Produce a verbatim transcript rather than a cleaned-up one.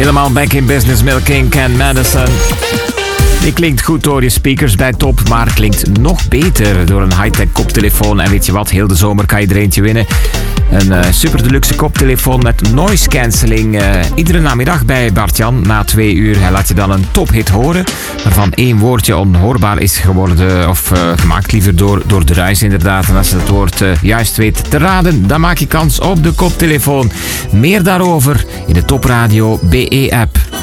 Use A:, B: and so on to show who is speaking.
A: Helemaal back in business, Milk Inc en Madison. Die klinkt goed door je speakers bij Top, maar klinkt nog beter door een high-tech koptelefoon. En weet je wat, heel de zomer kan je er eentje winnen. Een uh, super deluxe koptelefoon met noise cancelling. Uh, iedere namiddag bij Bart-Jan na twee uur. Hij laat je dan een tophit horen, waarvan één woordje onhoorbaar is geworden. Of uh, gemaakt liever door, door de ruis inderdaad. En als je het woord uh, juist weet te raden, dan maak je kans op de koptelefoon. Meer daarover in de Top Radio B E-app.